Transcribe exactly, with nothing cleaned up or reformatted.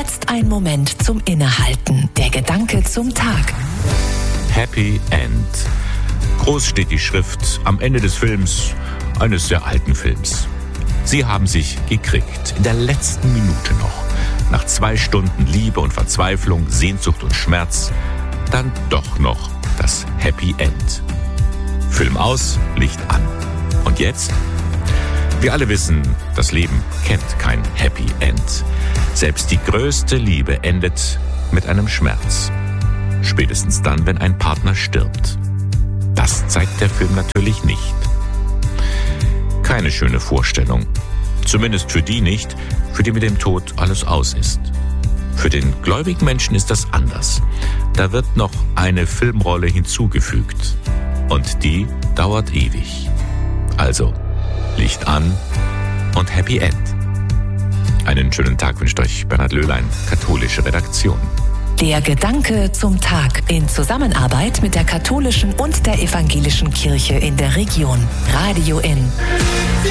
Jetzt ein Moment zum Innehalten. Der Gedanke zum Tag. Happy End. Groß steht die Schrift am Ende des Films, eines sehr alten Films. Sie haben sich gekriegt, in der letzten Minute noch. Nach zwei Stunden Liebe und Verzweiflung, Sehnsucht und Schmerz, dann doch noch das Happy End. Film aus, Licht an. Und jetzt? Wir alle wissen, das Leben kennt kein Happy End. Selbst die größte Liebe endet mit einem Schmerz. Spätestens dann, wenn ein Partner stirbt. Das zeigt der Film natürlich nicht. Keine schöne Vorstellung. Zumindest für die nicht, für die mit dem Tod alles aus ist. Für den gläubigen Menschen ist das anders. Da wird noch eine Filmrolle hinzugefügt. Und die dauert ewig. Also, Licht an und Happy End. Einen schönen Tag wünscht euch Bernhard Löhlein, katholische Redaktion. Der Gedanke zum Tag in Zusammenarbeit mit der katholischen und der evangelischen Kirche in der Region. Radio N.